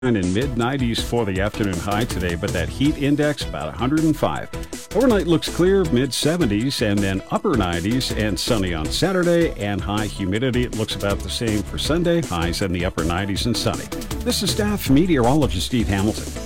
and mid-90s for the afternoon high today, but that heat index about 105. Overnight looks clear, mid-70s, and then upper 90s and sunny on Saturday, and high humidity. It looks about the same for Sunday, highs in the upper 90s and sunny. This is staff meteorologist Steve Hamilton.